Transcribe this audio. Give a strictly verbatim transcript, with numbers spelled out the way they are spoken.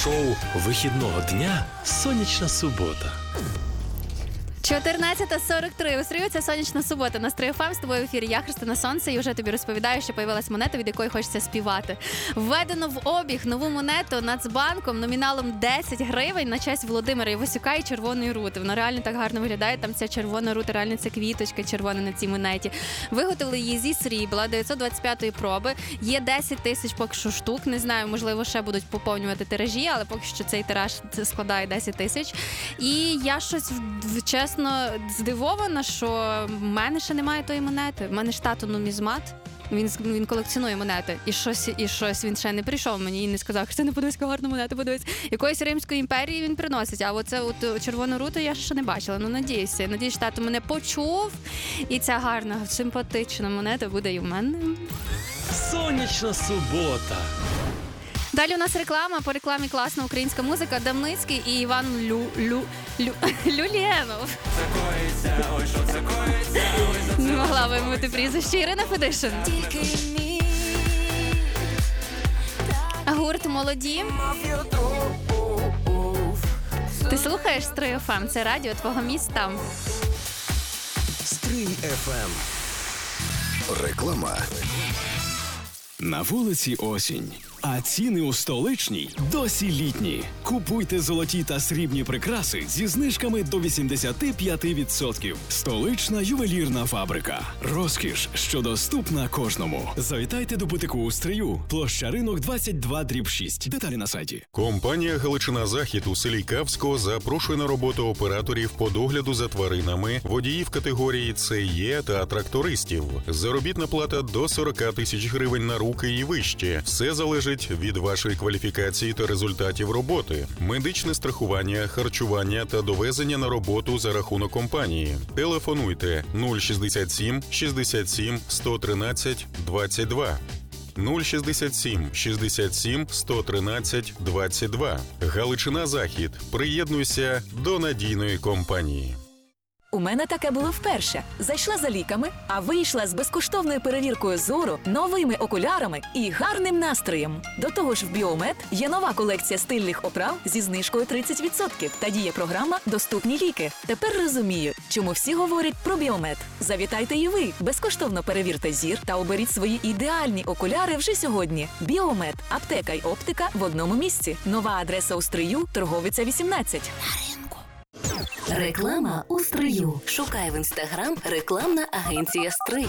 Шоу вихідного дня «Сонячна субота». чотирнадцята сорок три. Устрою, це сонячна субота. На Стрий еф ем, з тобою в ефірі я, Христина Сонце, і вже тобі розповідаю, що появилась монета, від якої хочеться співати. Введено в обіг нову монету Нацбанком номіналом десять гривень на честь Володимира Івасюка і червоної рути. Вона реально так гарно виглядає, там ця червона рута, реально це квіточка червона на цій монеті. Виготовили її зі срібла, дев'ятсот двадцять п'ятої проби. Є десять тисяч поки що штук, не знаю, можливо, ще будуть поповнювати тиражі, але поки що цей тираж складає десять тисяч. І я щось, чесно, здивована, що в мене ще немає тої монети. В мене ж тато нумізмат, він, він колекціонує монети. І щось, і щось він ще не прийшов мені і не сказав, що це не подивись, яка гарна монета, подивись. Якоїсь Римської імперії він приносить, а оце от червону руту я ще не бачила. Ну, надіюся. Надіюсь, тато мене почув, і ця гарна, симпатична монета буде і в мене. Сонячна субота. Далі у нас реклама. По рекламі класна українська музика. Дамницький і Іван Лю... Лю... Лю... Люлєнов. Не могла вимовити прізвище. Ірина Федишин. Гурт «Молоді». Ти слухаєш Стрий еф ем? Це радіо твого міста. Стрий еф ем. Реклама. На вулиці осінь, а ціни у столичній досі літні. Купуйте золоті та срібні прикраси зі знижками до вісімдесят п'ять відсотків. Столична ювелірна фабрика. Розкіш, що доступна кожному. Завітайте до бутику у Стрию. Площа Ринок двадцять два дріб шість. Деталі на сайті. Компанія «Галичина Захід» у селі Кавсько запрошує на роботу операторів по догляду за тваринами, водіїв категорії Це Є та трактористів. Заробітна плата до сорок тисяч гривень на руки і вище. Все залежить від вашої кваліфікації та результатів роботи. Медичне страхування, харчування та довезення на роботу за рахунок компанії. Телефонуйте нуль шістдесят сім шістдесят сім сто тринадцять двадцять два. нуль шістдесят сім шістдесят сім сто тринадцять двадцять два. Галичина Захід. Приєднуйся до надійної компанії. У мене таке було вперше. Зайшла за ліками, а вийшла з безкоштовною перевіркою зору, новими окулярами і гарним настроєм. До того ж в Біомед є нова колекція стильних оправ зі знижкою тридцять відсотків та діє програма «Доступні ліки». Тепер розумію, чому всі говорять про Біомед. Завітайте і ви, безкоштовно перевірте зір та оберіть свої ідеальні окуляри вже сьогодні. Біомед. Аптека й оптика в одному місці. Нова адреса у Стрию, Торговиця вісімнадцять. Реклама у Стрию. Шукай в інстаграм рекламна агенція Стрий.